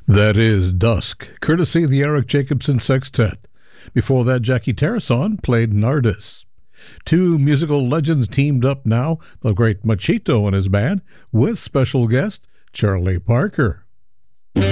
That is Dusk, courtesy of the Eric Jacobson Sextet. Before that, Jackie Tarasson played Nardis. Two musical legends teamed up now, the great Machito and his band, with special guest Charlie Parker.